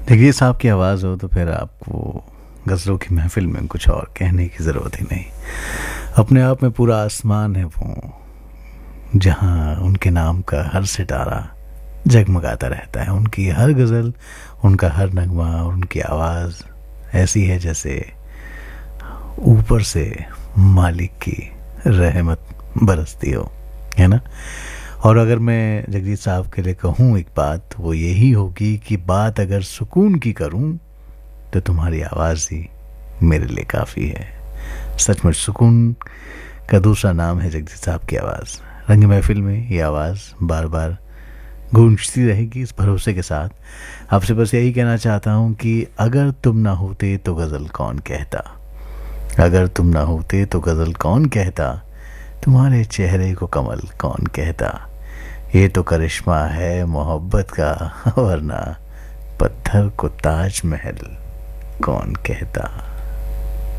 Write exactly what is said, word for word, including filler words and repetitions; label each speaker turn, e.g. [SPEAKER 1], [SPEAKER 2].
[SPEAKER 1] जगजीत साहब की आवाज़ हो तो फिर आपको गज़लों की महफिल में कुछ और कहने की ज़रूरत ही नहीं। अपने आप में पूरा आसमान है वो, जहाँ उनके नाम का हर सितारा जगमगाता रहता है। उनकी हर गज़ल, उनका हर नगमा और उनकी आवाज़ ऐसी है जैसे ऊपर से मालिक की रहमत बरसती हो, है ना। और अगर मैं जगजीत साहब के लिए कहूँ एक बात, वो यही होगी कि बात अगर सुकून की करूँ तो तुम्हारी आवाज़ ही मेरे लिए काफ़ी है। सचमुच सुकून का दूसरा नाम है जगजीत साहब की आवाज़। रंग महफिल में ये आवाज़ बार बार गूंजती रहेगी, इस भरोसे के साथ आपसे बस यही कहना चाहता हूँ कि अगर तुम ना होते तो गज़ल कौन कहता, अगर तुम ना होते तो गज़ल कौन कहता, तुम्हारे चेहरे को कमल कौन कहता, ये तो करिश्मा है मोहब्बत का, वरना पत्थर को ताज महल कौन कहता।